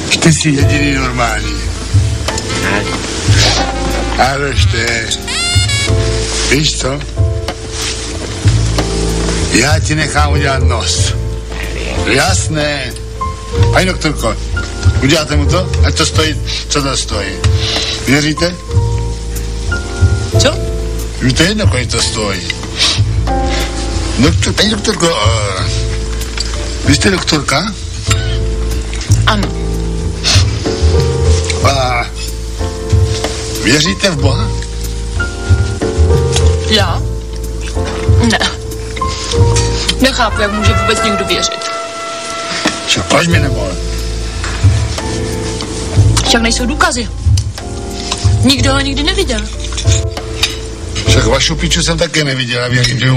Ty jsi jediný normální. Arošte. Víš co? Já ti nechám udělat nos. Jasné. Pani doktorko, uděláte mu to? Ať to stojí, co to stojí. Věříte? Co? Víte jedno, kolik to stojí. Paní doktorko, vy jste doktorka? Ano. A věříte v Boha? Já? Ne. Nechápu, jak může vůbec někdo věřit. Však proč mi nemohl? Však nejsou důkazy. Nikdo ho nikdy neviděl. Však vašu piču jsem také neviděl a věřím, že